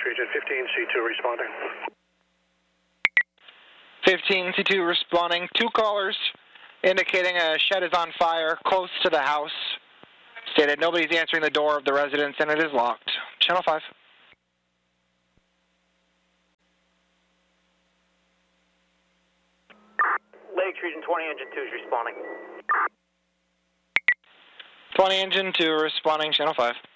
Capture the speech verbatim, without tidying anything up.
Region, fifteen C two responding. fifteen C two responding. Two callers indicating a shed is on fire close to the house. Stated nobody's answering the door of the residence and it is locked. Channel five. Lakes Region twenty, Engine two is responding. twenty Engine two responding, Channel five.